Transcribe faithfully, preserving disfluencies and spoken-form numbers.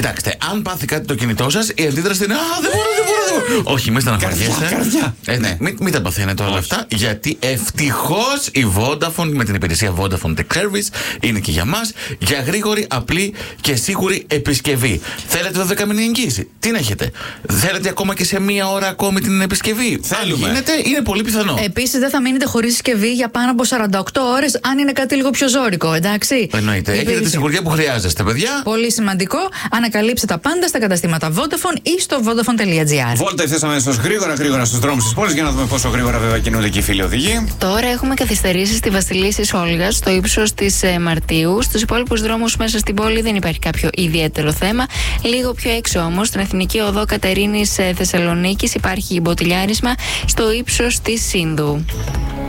Κοιτάξτε, αν πάθει κάτι το κινητό σας, η αντίδραση είναι. Α, δεν μπορώ, δεν μπορώ, δεν μπορώ. Όχι, μην στεναχωριέστε. Καρδιά. Ε, ναι, μην, μην τα παθαίνετε όλα αυτά, γιατί ευτυχώς η Vodafone με την υπηρεσία Vodafone Tech Service είναι και για μας, για γρήγορη, απλή και σίγουρη επισκευή. Θέλετε δώδεκα μήνη εγγύηση? Την έχετε. Θέλετε ακόμα και σε μία ώρα ακόμη την επισκευή? Θέλουμε. Αν γίνεται, είναι πολύ πιθανό. Επίσης, δεν θα μείνετε χωρίς συσκευή για πάνω από σαράντα οκτώ ώρες, αν είναι κάτι λίγο πιο ζώρικο, εντάξει. Εννοείται. Έχετε τη σιγουριά που χρειάζεστε, παιδιά. Πολύ σημαντικό. Ανακαλύψτε τα πάντα στα καταστήματα Vodafone ή στο vodafone τελεία gr. Βόλτα ευθύς αμέσως γρήγορα γρήγορα στους δρόμους της πόλης για να δούμε πόσο γρήγορα βέβαια κινούνται και οι φίλοι οδηγοί. Τώρα έχουμε καθυστερήσεις στη Βασιλίσσης Όλγας, στο ύψος της ε, Μαρτίου. Στους υπόλοιπους δρόμους μέσα στην πόλη δεν υπάρχει κάποιο ιδιαίτερο θέμα. Λίγο πιο έξω όμως, στην Εθνική Οδό Κατερίνης ε, Θεσσαλονίκης, υπάρχει μποτιλιάρισμα στο ύψος της Σύνδου.